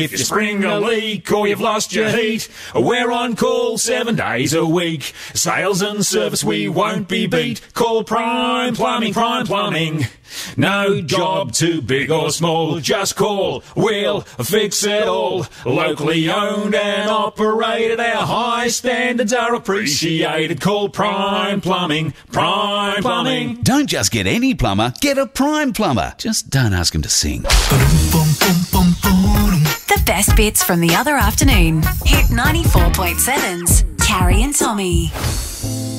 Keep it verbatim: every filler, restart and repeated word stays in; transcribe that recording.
If you spring a leak or you've lost your heat, we're on call seven days a week. Sales and service, we won't be beat. Call Prime Plumbing, Prime Plumbing. No job too big or small, just call, we'll fix it all. Locally owned and operated, our high standards are appreciated. Call Prime Plumbing, Prime Plumbing. Don't just get any plumber, get a Prime plumber. Just don't ask him to sing. The best bits from the other afternoon. Hit ninety-four point seven's Carrie and Tommy.